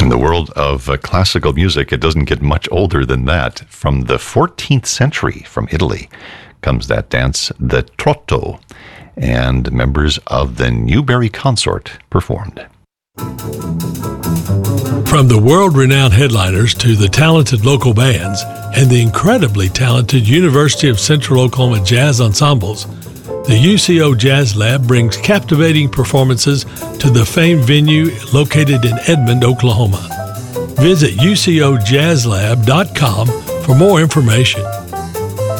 In the world of classical music, it doesn't get much older than that. From the 14th century, from Italy, comes that dance, the trotto, and members of the Newberry Consort performed. From the world-renowned headliners to the talented local bands and the incredibly talented University of Central Oklahoma jazz ensembles, the UCO Jazz Lab brings captivating performances to the famed venue located in Edmond, Oklahoma. Visit ucojazzlab.com for more information.